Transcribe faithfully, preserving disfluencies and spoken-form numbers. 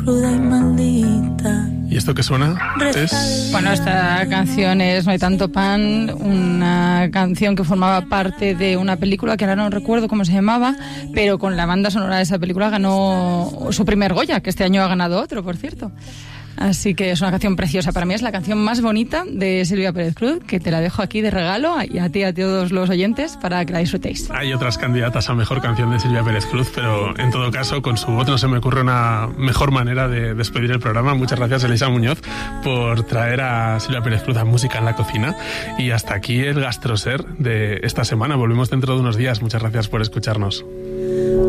cruda y maldita. ¿Y esto que suena? Es... Bueno, esta canción es No hay tanto pan, una canción que formaba parte de una película que ahora no recuerdo cómo se llamaba, pero con la banda sonora de esa película ganó su primer Goya, que este año ha ganado otro, por cierto. Así que es una canción preciosa. Para mí es la canción más bonita de Silvia Pérez Cruz, que te la dejo aquí de regalo y a ti y a todos los oyentes para que la disfrutéis. Hay otras candidatas a mejor canción de Silvia Pérez Cruz, pero en todo caso, con su voz no se me ocurre una mejor manera de despedir el programa. Muchas gracias, Elisa Muñoz, por traer a Silvia Pérez Cruz a Música en la Cocina. Y hasta aquí el Gastroser de esta semana. Volvemos dentro de unos días. Muchas gracias por escucharnos.